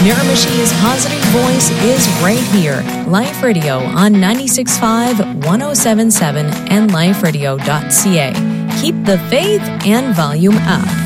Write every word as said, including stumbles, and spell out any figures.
Miramishi's positive voice is right here. Life Radio on ninety-six point five, one oh seven point seven, and life radio dot c a. Keep the faith and volume up.